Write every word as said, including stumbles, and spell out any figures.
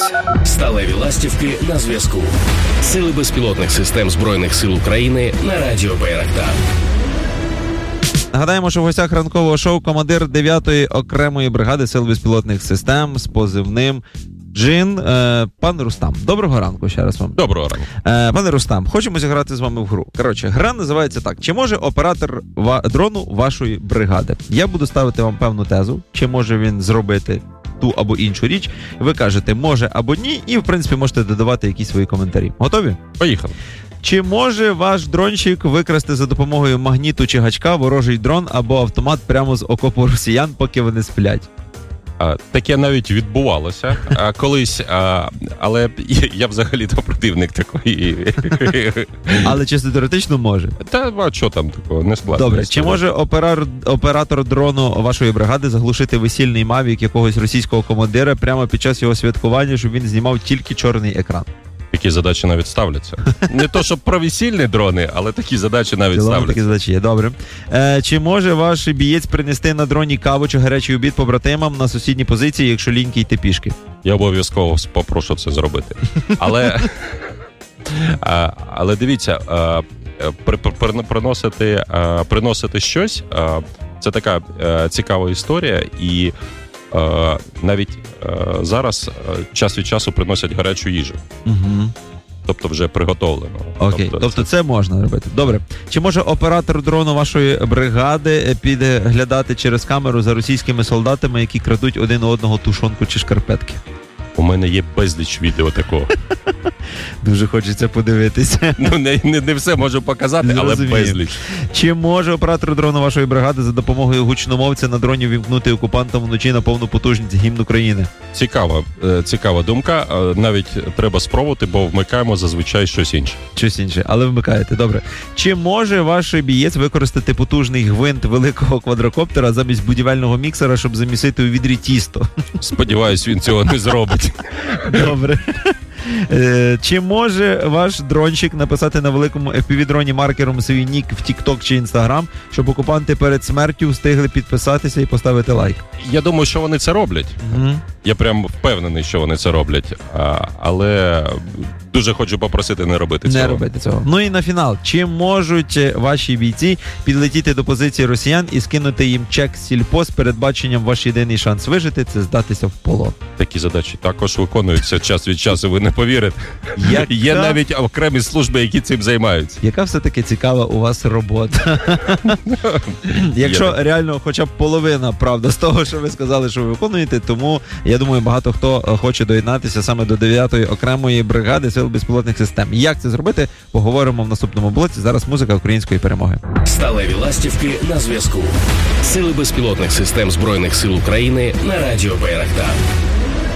час. Сталеві ластівки на зв'язку. Сили безпілотних систем Збройних сил України на радіо Байрактар. Нагадаємо, що в гостях ранкового шоу командир дев'ятої окремої бригади сил безпілотних систем з позивним Джин, е, пан Рустам. Доброго ранку ще раз вам. Доброго ранку. Е, пане Рустам, хочемо зіграти з вами в гру. Коротше, гра називається так. Чи може оператор ва- дрону вашої бригади? Я буду ставити вам певну тезу, чи може він зробити ту або іншу річ. Ви кажете, може або ні, і, в принципі, можете додавати якісь свої коментарі. Готові? Поїхали. Чи може ваш дрончик викрасти за допомогою магніту чи гачка ворожий дрон або автомат прямо з окопу росіян, поки вони сплять? А, таке навіть відбувалося а, колись, а, але я взагалі-то противник такої. Але чисто теоретично може. Та а що там такого, не складно. Добре, чи може оператор, оператор дрону вашої бригади заглушити весільний мавік якогось російського командира прямо під час його святкування, щоб він знімав тільки чорний екран? Такі задачі навіть ставляться. Не то, щоб про весільні дрони, але такі задачі навіть Цілому ставляться. Такі задачі є, добре. Е, чи може ваш бієць принести на дроні каву чи гарячий обід побратимам на сусідній позиції, якщо ліньки йти пішки? Я обов'язково попрошу це зробити. Але, а, але дивіться, а, при, при, приносити, а, приносити щось, а, це така а, цікава історія, і а, навіть а, зараз а, час від часу приносять гарячу їжу. Угу. Тобто вже приготовлено. Окей, тобто, тобто це... це можна робити. Добре. Чи може оператор дрону вашої бригади підглядати через камеру за російськими солдатами, які крадуть один у одного тушонку чи шкарпетки? У мене є безліч відео такого. Дуже хочеться подивитися. Ну, не, не, не все можу показати, не але розумію. безліч. Чи може оператор дрону вашої бригади за допомогою гучномовця на дроні вімкнути окупантам вночі на повну потужність гімн України? Цікава, цікава думка. Навіть треба спробувати, бо вмикаємо зазвичай щось інше. Щось інше, але вмикаєте, добре. Чи може ваш бієць використати потужний гвинт великого квадрокоптера замість будівельного міксера, щоб замісити у відрі тісто? Сподіваюсь, він цього не зробить. Добре. Чи може ваш дрончик написати на великому еф пі ві-дроні маркером свій нік в TikTok чи Instagram, щоб окупанти перед смертю встигли підписатися і поставити лайк? Я думаю, що вони це роблять. Угу. Я прям впевнений, що вони це роблять. А, але дуже хочу попросити не робити цього. Не робити цього. Ну і на фінал. Чи можуть ваші бійці підлетіти до позиції росіян і скинути їм чек сільпо з передбаченням ваш єдиний шанс вижити – це здатися в полон? Такі задачі також виконуються час від часу, ви не повірите. Яка... Є навіть окремі служби, які цим займаються. Яка все-таки цікава у вас робота? Якщо реально хоча б половина, правда, з того, що ви сказали, що ви виконуєте, тому я думаю, багато хто хоче доєднатися саме до дев'ятої окремої бригади сил безпілотних систем. Як це зробити, поговоримо в наступному блоці. Зараз музика української перемоги. Сталеві ластівки на зв'язку. Сили безпілотних систем Збройних сил України на радіо Байрактар.